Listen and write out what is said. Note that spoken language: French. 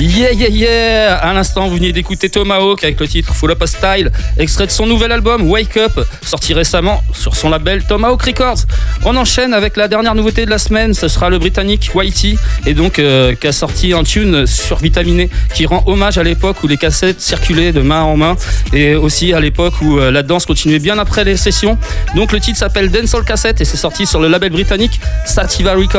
Yeah, yeah, yeah. À l'instant, vous venez d'écouter Tomahawk avec le titre Full Up of Style, extrait de son nouvel album Wake Up, sorti récemment sur son label Tomahawk Records. On enchaîne avec la dernière nouveauté de la semaine, ce sera le britannique Whitey, et donc qui a sorti un tune survitaminé qui rend hommage à l'époque où les cassettes circulaient de main en main, et aussi à l'époque où la danse continuait bien après les sessions. Donc le titre s'appelle Dancehall Cassette et c'est sorti sur le label britannique Sativa Records.